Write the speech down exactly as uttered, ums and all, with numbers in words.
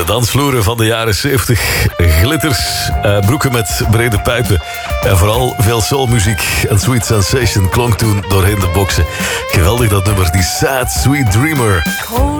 dansvloeren van de jaren zeventig. Glitters, uh, broeken met brede pijpen. En vooral veel soulmuziek. En Sweet Sensation klonk toen doorheen de boksen. Geweldig dat nummer, die Sad Sweet Dreamer.